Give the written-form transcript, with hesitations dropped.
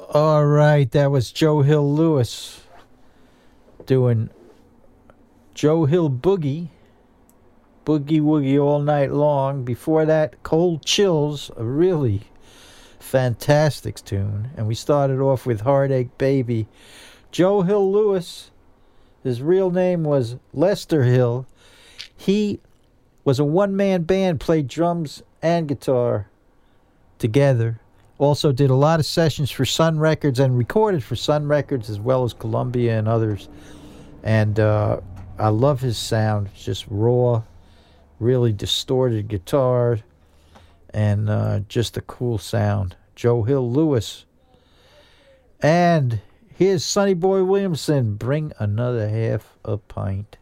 All right, that was Joe Hill Lewis doing Joe Hill Boogie, Boogie Woogie All Night Long. Before that, Cold Chills, a really fantastic tune. And we started off with Heartache Baby. Joe Hill Lewis, his real name was Lester Hill. He was a one-man band, played drums and guitar together. Also did a lot of sessions for Sun Records and recorded for Sun Records as well as Columbia and others. And I love his sound. It's just raw, really distorted guitar, and just a cool sound. Joe Hill Lewis. And here's Sonny Boy Williamson, Bring Another Half a Pint.